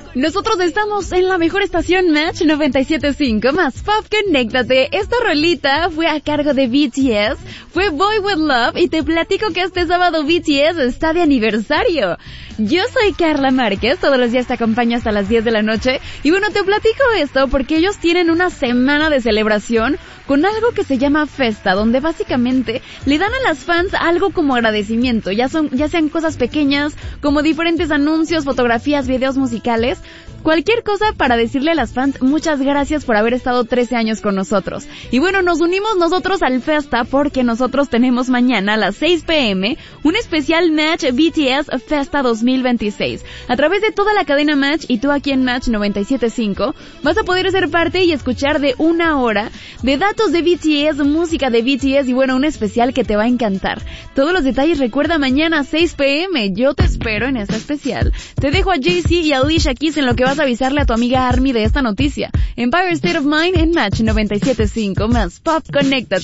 Nosotros estamos en la mejor estación Match 97.5 más Pop. Conéctate. Esta rolita fue a cargo de BTS, fue Boy With Love, y te platico que este sábado BTS está de aniversario. Yo soy Carla Márquez, todos los días te acompaño hasta las 10 de la noche, y bueno, te platico esto porque ellos tienen una semana de celebración con algo que se llama Festa, donde básicamente le dan a las fans algo como agradecimiento, ya sean cosas pequeñas, como diferentes anuncios, fotografías, videos musicales, cualquier cosa para decirle a las fans muchas gracias por haber estado 13 años con nosotros. Y bueno, nos unimos nosotros al Festa porque nosotros tenemos mañana a las 6 p.m. un especial Match BTS Festa 2026. A través de toda la cadena Match y tú aquí en Match 97.5 vas a poder ser parte y escuchar de una hora de datos de BTS, música de BTS y bueno, un especial que te va a encantar. Todos los detalles recuerda mañana a 6 p.m. Yo te espero en este especial. Te dejo a Jay-Z y a Alicia Keys en lo que vas a avisarle a tu amiga Army de esta noticia. Empire State of Mind en Match 97.5 más Pop. Conéctate.